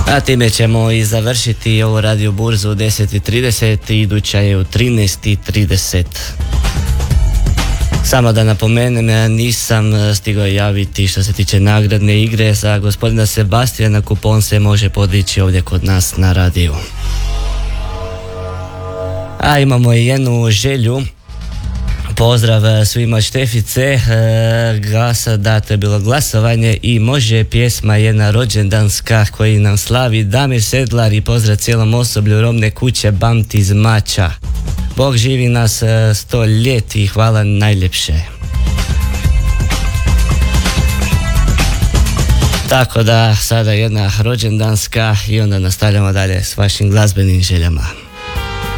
A time ćemo i završiti ovu radio burzu u 10:30, iduća je u 13:30. Samo da napomenem, nisam stigao javiti što se tiče nagradne igre za gospodina Sebastijana. Kupon se može podići ovdje kod nas na radiju. A imamo i jednu želju. Pozdrav svima Štefice, da to je bilo glasovanje i može pjesma jedna rođendanska koji nam slavi Damir Sedlar i pozdrav cijelom osoblju Robne kuće Bamt iz Mača. Bog živi nas 100 ljeti i hvala najljepše. Tako da sada jedna rođendanska i onda nastavljamo dalje s vašim glazbenim željama.